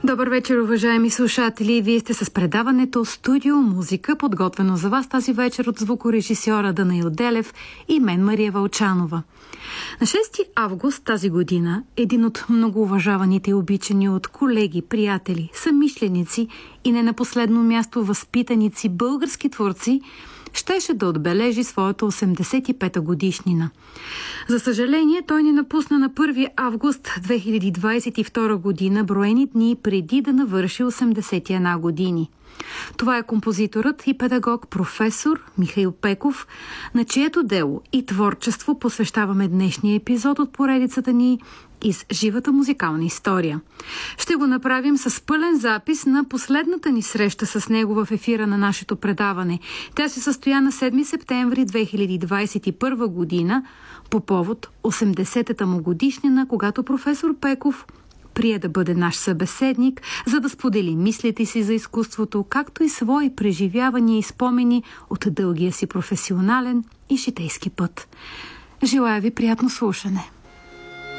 Добър вечер, уважаеми слушатели! Вие сте с предаването Студио Музика, подготвено за вас тази вечер от звукорежисьора Данаил Делев и мен, Мария Вълчанова. На 6 август тази година един от многоуважаваните и обичани от колеги, приятели, съмишленици и не на последно място възпитаници български творци щеше да отбележи своята 85-та годишнина. За съжаление, той ни напусна на 1 август 2022 година, броени дни преди да навърши 81 години. Това е композиторът и педагог професор Михаил Пеков, на чието дело и творчество посвещаваме днешния епизод от поредицата ни из живата музикална история. Ще го направим с пълен запис на последната ни среща с него в ефира на нашето предаване. Тя се състоя на 7 септември 2021 година по повод 80-та му годишнина, когато професор Пеков прие да бъде наш събеседник, за да сподели мислите си за изкуството, както и свои преживявания и спомени от дългия си професионален и житейски път. Желая ви приятно слушане!